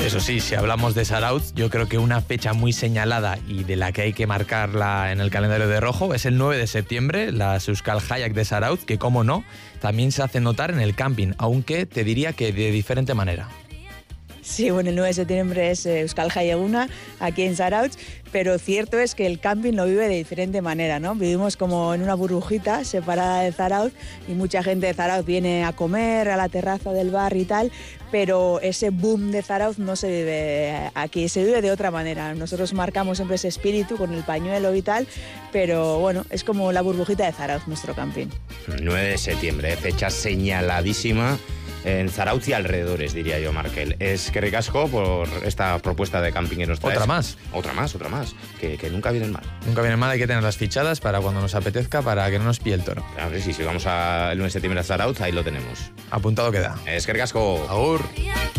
Eso sí, si hablamos de Zarautz, yo creo que una fecha muy señalada y de la que hay que marcarla en el calendario de rojo es el 9 de septiembre, la Euskal Jaiak de Zarautz, que como no, también se hace notar en el camping, aunque te diría que de diferente manera. Sí, bueno, el 9 de septiembre es Euskal Jaieguna, aquí en Zarautz, pero cierto es que el camping lo vive de diferente manera, ¿no? Vivimos como en una burbujita separada de Zarautz y mucha gente de Zarautz viene a comer a la terraza del bar y tal, pero ese boom de Zarautz no se vive aquí, se vive de otra manera. Nosotros marcamos siempre ese espíritu con el pañuelo y tal, pero bueno, es como la burbujita de Zarautz, nuestro camping. 9 de septiembre, fecha señaladísima en Zarautz y alrededores, diría yo, Markel. Es que ricasco por esta propuesta de camping que nos traes. Otra más, que nunca vienen mal. Nunca vienen mal, hay que tenerlas fichadas para cuando nos apetezca, para que no nos pille el toro. Claro, sí, si vamos el 9 de septiembre a Zarautz, ahí lo tenemos. Apuntado queda. Es que ricasco. Agur.